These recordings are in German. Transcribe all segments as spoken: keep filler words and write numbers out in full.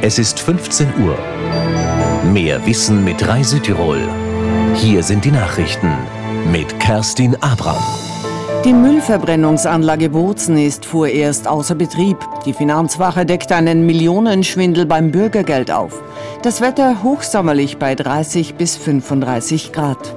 Es ist fünfzehn Uhr. Mehr Wissen mit Rai Südtirol. Hier sind die Nachrichten mit Kerstin Abram. Die Müllverbrennungsanlage Bozen ist vorerst außer Betrieb. Die Finanzwache deckt einen Millionenschwindel beim Bürgergeld auf. Das Wetter hochsommerlich bei dreißig bis fünfunddreißig Grad.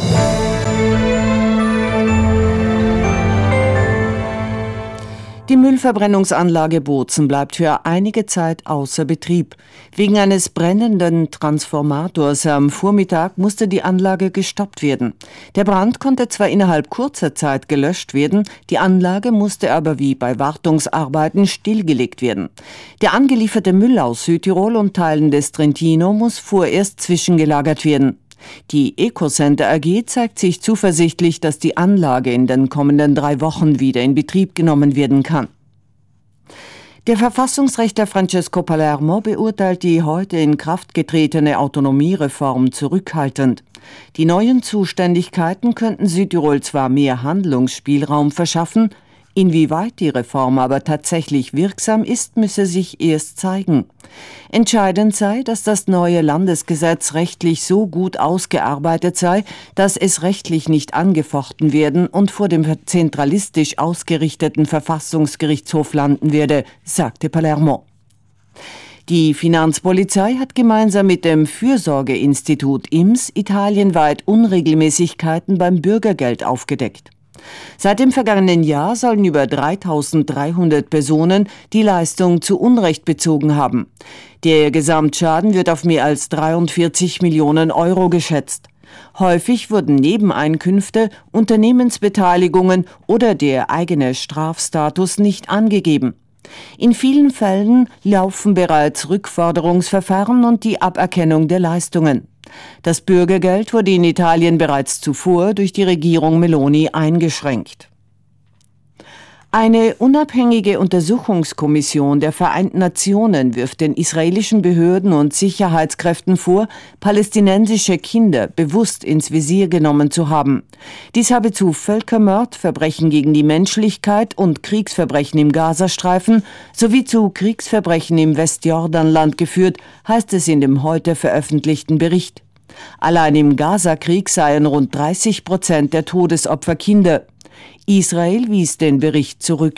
Die Müllverbrennungsanlage Bozen bleibt für einige Zeit außer Betrieb. Wegen eines brennenden Transformators am Vormittag musste die Anlage gestoppt werden. Der Brand konnte zwar innerhalb kurzer Zeit gelöscht werden, die Anlage musste aber wie bei Wartungsarbeiten stillgelegt werden. Der angelieferte Müll aus Südtirol und Teilen des Trentino muss vorerst zwischengelagert werden. Die Ecocenter A G zeigt sich zuversichtlich, dass die Anlage in den kommenden drei Wochen wieder in Betrieb genommen werden kann. Der Verfassungsrechtler Francesco Palermo beurteilt die heute in Kraft getretene Autonomiereform zurückhaltend. Die neuen Zuständigkeiten könnten Südtirol zwar mehr Handlungsspielraum verschaffen, inwieweit die Reform aber tatsächlich wirksam ist, müsse sich erst zeigen. Entscheidend sei, dass das neue Landesgesetz rechtlich so gut ausgearbeitet sei, dass es rechtlich nicht angefochten werden und vor dem zentralistisch ausgerichteten Verfassungsgerichtshof landen werde, sagte Palermo. Die Finanzpolizei hat gemeinsam mit dem Fürsorgeinstitut I M S italienweit Unregelmäßigkeiten beim Bürgergeld aufgedeckt. Seit dem vergangenen Jahr sollen über dreitausenddreihundert Personen die Leistung zu Unrecht bezogen haben. Der Gesamtschaden wird auf mehr als dreiundvierzig Millionen Euro geschätzt. Häufig wurden Nebeneinkünfte, Unternehmensbeteiligungen oder der eigene Strafstatus nicht angegeben. In vielen Fällen laufen bereits Rückforderungsverfahren und die Aberkennung der Leistungen. Das Bürgergeld wurde in Italien bereits zuvor durch die Regierung Meloni eingeschränkt. Eine unabhängige Untersuchungskommission der Vereinten Nationen wirft den israelischen Behörden und Sicherheitskräften vor, palästinensische Kinder bewusst ins Visier genommen zu haben. Dies habe zu Völkermord, Verbrechen gegen die Menschlichkeit und Kriegsverbrechen im Gazastreifen sowie zu Kriegsverbrechen im Westjordanland geführt, heißt es in dem heute veröffentlichten Bericht. Allein im Gazakrieg seien rund dreißig Prozent der Todesopfer Kinder. Israel wies den Bericht zurück.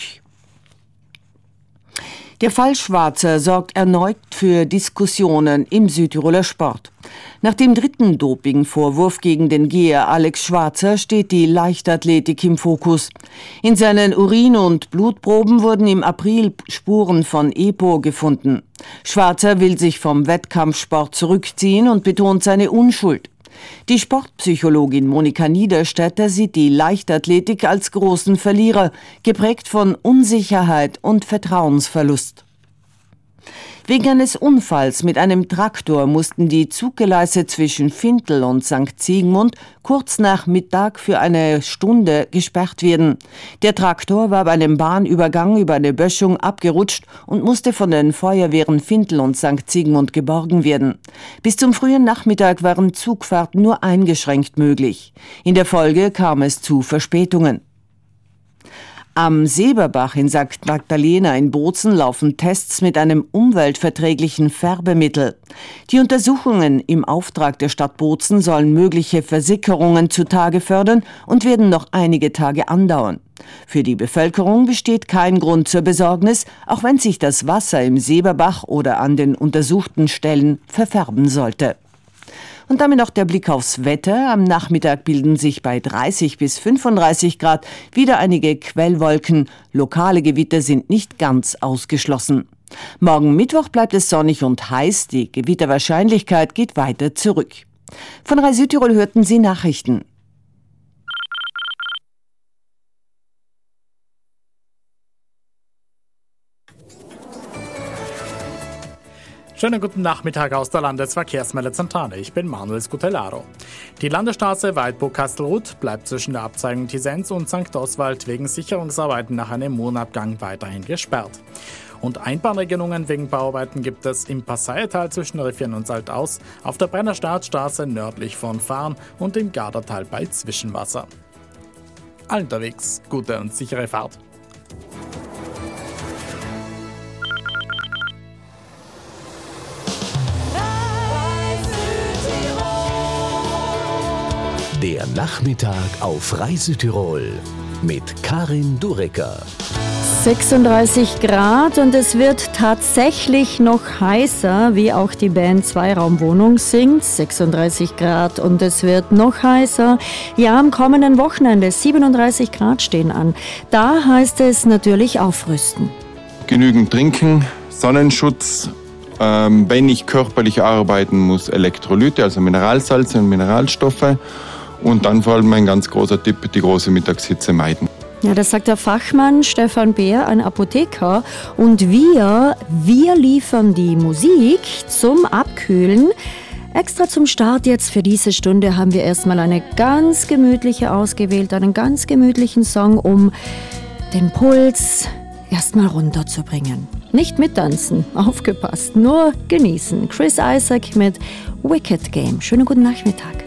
Der Fall Schwarzer sorgt erneut für Diskussionen im Südtiroler Sport. Nach dem dritten Dopingvorwurf gegen den Geher Alex Schwarzer steht die Leichtathletik im Fokus. In seinen Urin- und Blutproben wurden im April Spuren von EPO gefunden. Schwarzer will sich vom Wettkampfsport zurückziehen und betont seine Unschuld. Die Sportpsychologin Monika Niederstetter sieht die Leichtathletik als großen Verlierer, geprägt von Unsicherheit und Vertrauensverlust. Wegen eines Unfalls mit einem Traktor mussten die Zuggeleise zwischen Fintel und Sankt Sigmund kurz nach Mittag für eine Stunde gesperrt werden. Der Traktor war bei einem Bahnübergang über eine Böschung abgerutscht und musste von den Feuerwehren Fintel und Sankt Sigmund geborgen werden. Bis zum frühen Nachmittag waren Zugfahrten nur eingeschränkt möglich. In der Folge kam es zu Verspätungen. Am Seberbach in Sankt Magdalena in Bozen laufen Tests mit einem umweltverträglichen Färbemittel. Die Untersuchungen im Auftrag der Stadt Bozen sollen mögliche Versickerungen zutage fördern und werden noch einige Tage andauern. Für die Bevölkerung besteht kein Grund zur Besorgnis, auch wenn sich das Wasser im Seberbach oder an den untersuchten Stellen verfärben sollte. Und damit noch der Blick aufs Wetter. Am Nachmittag bilden sich bei dreißig bis fünfunddreißig Grad wieder einige Quellwolken. Lokale Gewitter sind nicht ganz ausgeschlossen. Morgen Mittwoch bleibt es sonnig und heiß. Die Gewitterwahrscheinlichkeit geht weiter zurück. Von Rai Südtirol hörten Sie Nachrichten. Schönen guten Nachmittag aus der Landesverkehrsmeldezentrale. Ich bin Manuel Scutellaro. Die Landesstraße Weidburg-Kastelruth bleibt zwischen der Abzweigung Tisenz und Sankt Oswald wegen Sicherungsarbeiten nach einem Mondabgang weiterhin gesperrt. Und Einbahnregelungen wegen Bauarbeiten gibt es im Passaiertal zwischen Riffien und Saltaus, auf der Brenner Startstraße nördlich von Fahren und im Gardertal bei Zwischenwasser. Allen unterwegs gute und sichere Fahrt. Der Nachmittag auf Reisetirol mit Karin Durecker. sechsunddreißig Grad und es wird tatsächlich noch heißer, wie auch die Band Zweiraumwohnung singt. sechsunddreißig Grad und es wird noch heißer. Ja, am kommenden Wochenende siebenunddreißig Grad stehen an. Da heißt es natürlich aufrüsten. Genügend trinken, Sonnenschutz, ähm, wenn ich körperlich arbeiten muss, Elektrolyte, also Mineralsalze und Mineralstoffe. Und dann vor allem ein ganz großer Tipp, die große Mittagshitze meiden. Ja, das sagt der Fachmann Stefan Beer, ein Apotheker. Und wir, wir liefern die Musik zum Abkühlen. Extra zum Start jetzt für diese Stunde haben wir erstmal eine ganz gemütliche ausgewählt, einen ganz gemütlichen Song, um den Puls erstmal runterzubringen. Nicht mittanzen, aufgepasst, nur genießen. Chris Isaak mit Wicked Game. Schönen guten Nachmittag.